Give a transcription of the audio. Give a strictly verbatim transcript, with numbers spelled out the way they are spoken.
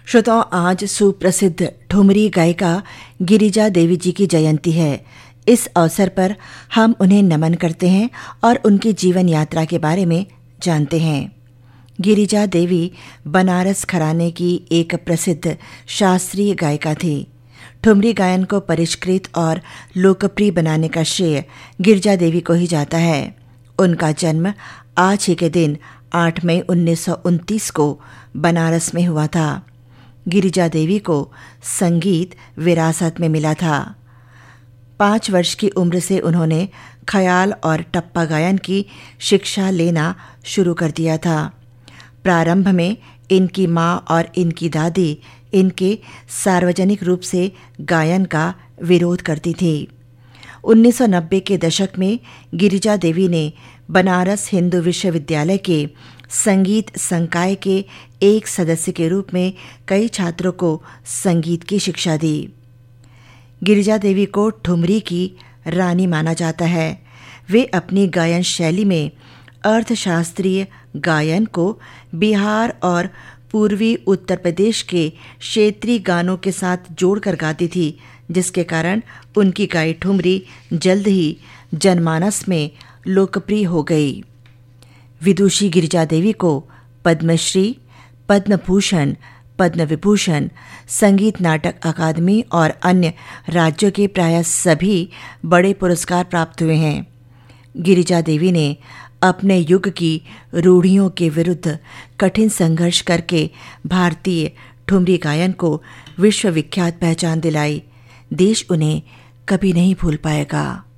श्रोताओं, आज सुप्रसिद्ध ठुमरी गायिका गिरिजा देवी जी की जयंती है। इस अवसर पर हम उन्हें नमन करते हैं और उनकी जीवन यात्रा के बारे में जानते हैं। गिरिजा देवी बनारस घराने की एक प्रसिद्ध शास्त्रीय गायिका थी। ठुमरी गायन को परिष्कृत और लोकप्रिय बनाने का श्रेय गिरिजा देवी को ही जाता है। उनका जन्म आज ही के दिन आठ मई उन्नीस सौ उनतीस को बनारस में हुआ था। गिरिजा देवी को संगीत विरासत में मिला था। पाँच वर्ष की उम्र से उन्होंने ख्याल और टप्पा गायन की शिक्षा लेना शुरू कर दिया था। प्रारंभ में इनकी माँ और इनकी दादी इनके सार्वजनिक रूप से गायन का विरोध करती थी। उन्नीस सौ नब्बे के दशक में गिरिजा देवी ने बनारस हिंदू विश्वविद्यालय के संगीत संकाय के एक सदस्य के रूप में कई छात्रों को संगीत की शिक्षा दी। गिरिजा देवी को ठुमरी की रानी माना जाता है। वे अपनी गायन शैली में अर्थशास्त्रीय गायन को बिहार और पूर्वी उत्तर प्रदेश के क्षेत्रीय गानों के साथ जोड़कर गाती थी, जिसके कारण उनकी गाई ठुमरी जल्द ही जनमानस में लोकप्रिय हो गई। विदुषी गिरिजा देवी को पद्मश्री, पद्म भूषण, पद्म विभूषण, संगीत नाटक अकादमी और अन्य राज्यों के प्राय सभी बड़े पुरस्कार प्राप्त हुए हैं। गिरिजा देवी ने अपने युग की रूढ़ियों के विरुद्ध कठिन संघर्ष करके भारतीय ठुमरी गायन को विश्वविख्यात पहचान दिलाई। देश उन्हें कभी नहीं भूल पाएगा।